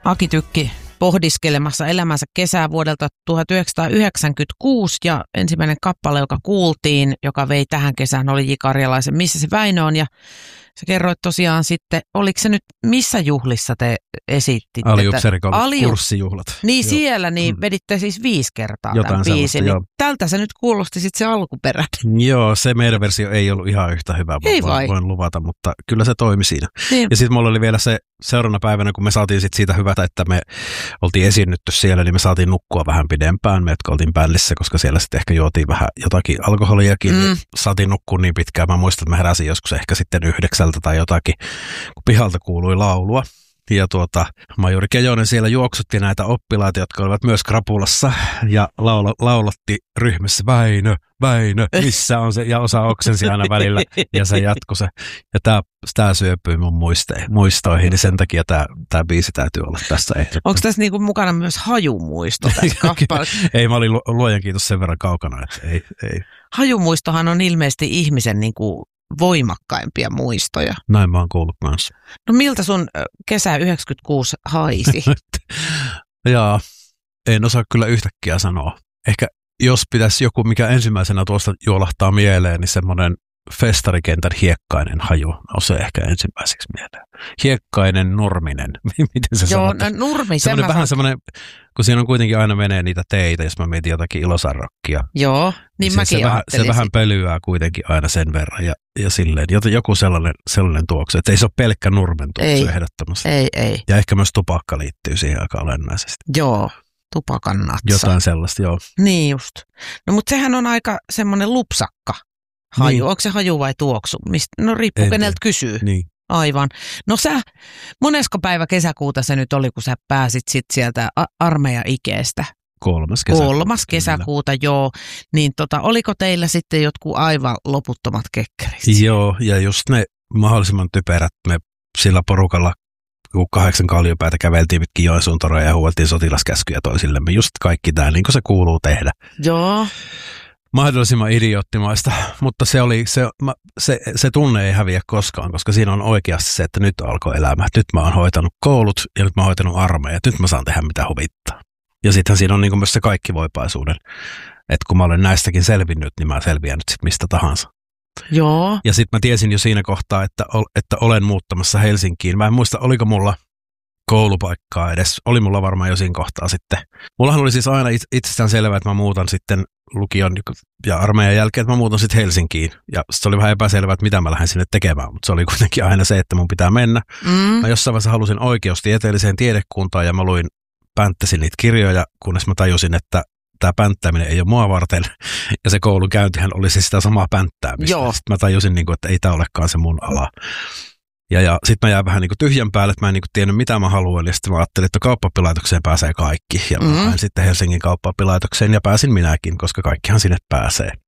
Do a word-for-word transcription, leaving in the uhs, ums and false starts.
Aki Tykki pohdiskelemassa elämänsä kesää vuodelta tuhatyhdeksänsataayhdeksänkymmentäkuusi ja ensimmäinen kappale, joka kuultiin, joka vei tähän kesään, oli J. Karjalaisen Missä se Väinö on, ja sä kerroit tosiaan sitten, oliko se nyt, missä juhlissa te esittitte? Aliupseerikoulun Aliu... kurssijuhlat. Niin Joo. siellä, niin Mm. veditte siis viisi kertaa Jotain tämän biisin. Niin joo. tältä se nyt kuulosti sitten se alkuperäinen. Joo, se meidän versio ei ollut ihan yhtä hyvä, Ei voin, vai? voin luvata, mutta kyllä se toimi siinä. Niin. Ja sitten mulla oli vielä se seuraavana päivänä, kun me saatiin sit siitä hyvätä, että me oltiin esiinnytty siellä, niin me saatiin nukkua vähän pidempään, me jotka oltiin bändissä, koska siellä sitten ehkä juotiin vähän jotakin alkoholiakin, mm. niin saatiin nukkua niin pitkään. Mä muistan, että mä heräsin joskus ehkä sitten yhdeksältä tai jotakin, kun pihalta kuului laulua. Ja tuota, Majuri Kejonen siellä juoksutti näitä oppilaita, jotka olivat myös krapulassa, ja laula, laulatti ryhmässä Väinö, Väinö, missä on se, ja osa oksensi aina välillä, ja se jatkui se. Ja tämä, tämä syöpyi mun muiste, muistoihin, niin sen takia tämä, tämä biisi täytyy olla tässä ehdottomasti. Onko tässä niinku mukana myös hajumuisto tässä kappaleessa? Ei, mä olin luojan kiitos sen verran kaukana, että ei, ei. Hajumuistohan on ilmeisesti ihmisen niinku voimakkaimpia muistoja. Näin mä oon kuullut kanssa. No miltä sun kesä yhdeksänkymmentäkuusi haisi? Jaa, en osaa kyllä yhtäkkiä sanoa. Ehkä jos pitäisi joku, mikä ensimmäisenä tuosta juolahtaa mieleen, niin semmoinen festarikentän hiekkainen haju nousee ehkä ensimmäiseksi mieleen. Hiekkainen, nurminen. Miten se Joo, sanotaan? no, nurmi. Semmoinen vähän semmoinen, kun siinä on kuitenkin aina menee niitä teitä, jos mä mietin jotakin Ilosanrokkia. Joo, niin se, mäkin se, vähän, se vähän sit. pölyää kuitenkin aina sen verran ja, ja silleen. Joku sellainen, sellainen tuoksu, että ei se ole pelkkä nurmen tuoksu ei, ehdottomasti. Ei, ei. Ja ehkä myös tupakka liittyy siihen aika olennaisesti. Joo, tupakan natsa. Jotain sellaista, joo. Niin just. No mutta sehän on aika semmoinen lupsakka haju. Niin. Onko se haju vai tuoksu? Mist, no riippuu En keneltä tiedä. kysyy. Niin. Aivan. No sä, monesko päivä kesäkuuta se nyt oli, kun sä pääsit sit sieltä a- armeija-ikeestä? Kolmas kesäkuuta. Kolmas kesäkuuta, joo. Niin tota, oliko teillä sitten jotkut aivan loputtomat kekkerit? Joo, ja just ne mahdollisimman typerät, me sillä porukalla, kun kahdeksan kalliopäätä käveltiin pitkin Joensuun toroja ja huueltiin sotilaskäskyjä toisillemme. Just kaikki tämä, niin kuin se kuuluu tehdä. Joo. Mahdollisimman idioottimaista, mutta se, oli, se, se, se tunne ei häviä koskaan, koska siinä on oikeasti se, että nyt alkoi elämä. Nyt mä oon hoitanut koulut ja nyt mä oon hoitanut armeijat. Nyt mä saan tehdä mitä huvittaa. Ja sittenhän siinä on niin kuin myös se kaikkivoipaisuuden, että kun mä olen näistäkin selvinnyt, niin mä selviän nyt sit mistä tahansa. Joo. Ja sitten mä tiesin jo siinä kohtaa, että, että olen muuttamassa Helsinkiin. Mä en muista, oliko mulla koulupaikkaa edes. Oli mulla varmaan jo siinä kohtaa sitten. Mullahan oli siis aina itsestään selvää, että mä muutan sitten lukion ja armeijan jälkeen, että mä muutan sitten Helsinkiin. Ja se oli vähän epäselvää, että mitä mä lähden sinne tekemään, mutta se oli kuitenkin aina se, että mun pitää mennä. Mm. Mä jossain vaiheessa halusin oikeustieteelliseen tiedekuntaan ja mä luin, pänttäsin niitä kirjoja, kunnes mä tajusin, että tämä pänttääminen ei ole mua varten. Ja se koulunkäyntihän oli siis sitä samaa pänttäämistä. Joo. Sitten mä tajusin, että ei tämä olekaan se mun ala. Ja, ja sitten mä jäin vähän niin kuin tyhjän päälle, että mä en niin kuin tiennyt mitä mä haluan. Ja sitten mä ajattelin, että kauppaoppilaitokseen pääsee kaikki. Ja mä Mm. hain sitten Helsingin kauppaoppilaitokseen ja pääsin minäkin, koska kaikkihan sinne pääsee.